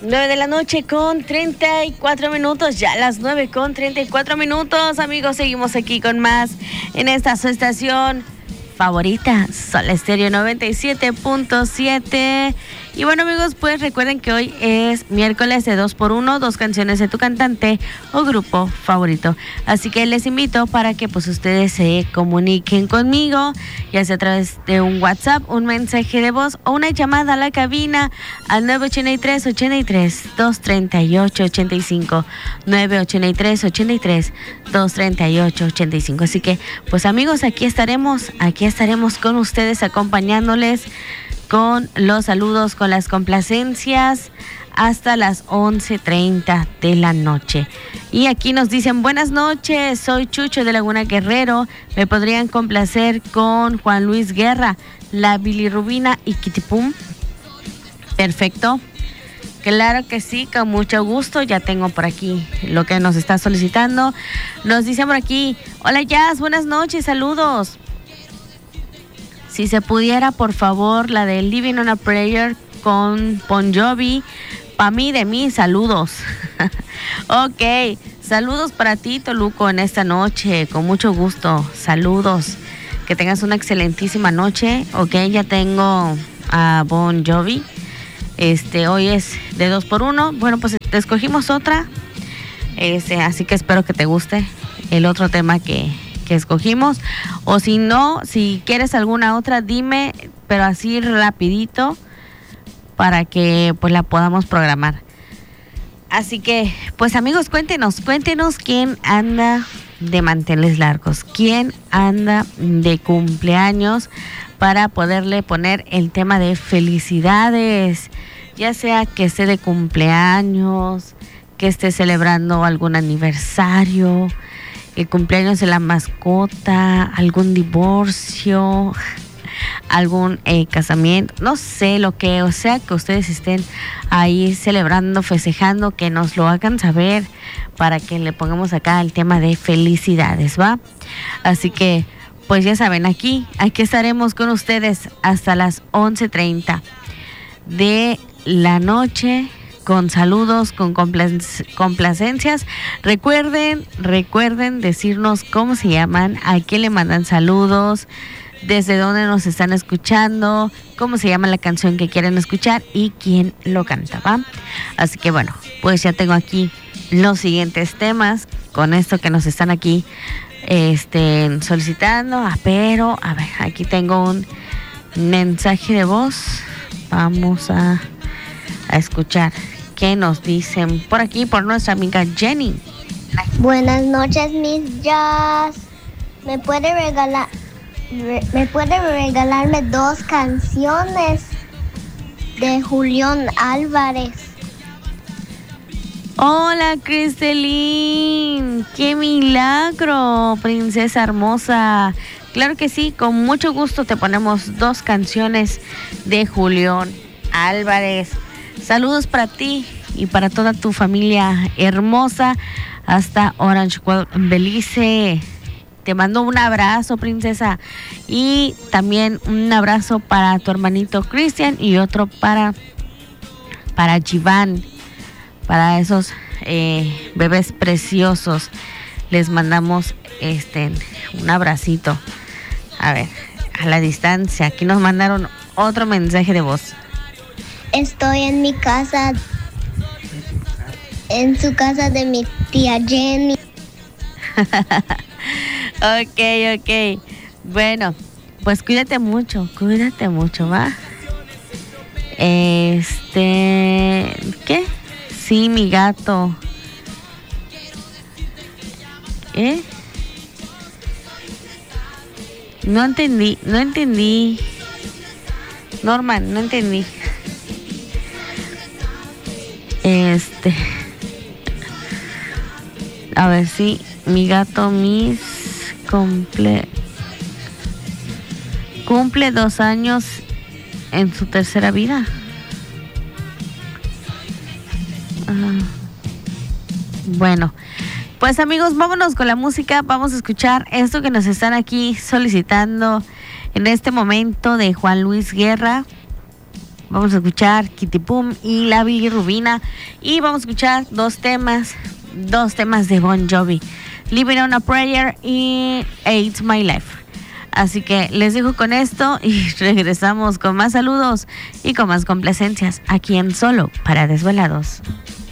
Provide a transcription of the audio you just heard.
9 de la noche con 34 minutos, ya las 9 con 34 minutos, amigos, seguimos aquí con más en esta su estación favorita, Sol Estéreo 97.7. Y bueno, amigos, pues recuerden que hoy es miércoles de 2x1, 2 canciones de tu cantante o grupo favorito. Así que les invito para que pues ustedes se comuniquen conmigo, ya sea a través de un WhatsApp, un mensaje de voz o una llamada a la cabina al 983-83-238-85, 983-83-238-85. Así que pues amigos, aquí estaremos con ustedes acompañándoles con los saludos, con las complacencias hasta las 11:30 de la noche. Y aquí nos dicen: buenas noches, soy Chucho de Laguna Guerrero, me podrían complacer con Juan Luis Guerra, La Bilirrubina y Kitipum. Perfecto, claro que sí, con mucho gusto. Ya tengo por aquí lo que nos está solicitando. Nos dicen por aquí: hola Jazz, buenas noches, saludos. Si se pudiera, por favor, la de Living on a Prayer con Bon Jovi, pa' mí, de mí, saludos. Ok, saludos para ti, Toluco, en esta noche, con mucho gusto, saludos. Que tengas una excelentísima noche. Ok, ya tengo a Bon Jovi. Hoy es de 2x1. Bueno, pues escogimos otra. Así que espero que te guste el otro tema que escogimos, o si no, si quieres alguna otra, dime, pero así rapidito para que pues la podamos programar. Así que pues amigos, cuéntenos quién anda de manteles largos, quién anda de cumpleaños, para poderle poner el tema de felicidades, ya sea que esté de cumpleaños, que esté celebrando algún aniversario, el cumpleaños de la mascota, algún divorcio, algún casamiento, no sé, lo que o sea que ustedes estén ahí celebrando, festejando, que nos lo hagan saber para que le pongamos acá el tema de felicidades, ¿va? Así que pues ya saben, aquí estaremos con ustedes hasta las 11:30 de la noche, con saludos, con complacencias. Recuerden decirnos cómo se llaman, a quién le mandan saludos, desde dónde nos están escuchando, cómo se llama la canción que quieren escuchar y quién lo canta, ¿va? Así que bueno, pues ya tengo aquí los siguientes temas con esto que nos están aquí solicitando. Pero a ver, aquí tengo un mensaje de voz. Vamos a escuchar qué nos dicen por aquí, por nuestra amiga Jenny. Buenas noches, Miss Jazz. ¿Me puede regalarme 2 canciones de Julián Álvarez? Hola, Cristelín. ¡Qué milagro, princesa hermosa! Claro que sí, con mucho gusto te ponemos 2 canciones de Julián Álvarez. Saludos para ti y para toda tu familia hermosa hasta Orange Walk, Belice. Te mando un abrazo, princesa, y también un abrazo para tu hermanito Cristian y otro para Jivan, para esos bebés preciosos. Les mandamos un abracito. A ver, a la distancia, aquí nos mandaron otro mensaje de voz. Estoy en mi casa, en su casa de mi tía Jenny. Ok. Bueno, pues cuídate mucho, ¿va? ¿Qué? Sí, mi gato. No entendí. Norman, no entendí. A ver si mi gato cumple 2 años en su tercera vida. Bueno, pues amigos, vámonos con la música. Vamos a escuchar esto que nos están aquí solicitando en este momento de Juan Luis Guerra. Vamos a escuchar Kitty Pum y la bilirrubina. Y vamos a escuchar dos temas de Bon Jovi, Living on a Prayer y It's My Life. Así que les dejo con esto y regresamos con más saludos y con más complacencias aquí en Solo para Desvelados.